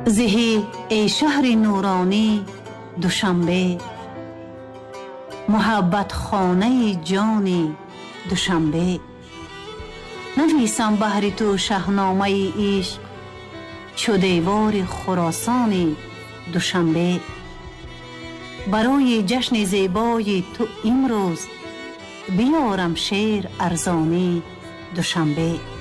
زهی ای شهر نورانی دوشنبه، محبت خانه جانی دوشنبه. نویسم بهر تو شاهنامه عشق چو دیوار خراسان دوشنبه. برای جشن زیبای تو امروز بیارم شعر ارزانی دوشنبه.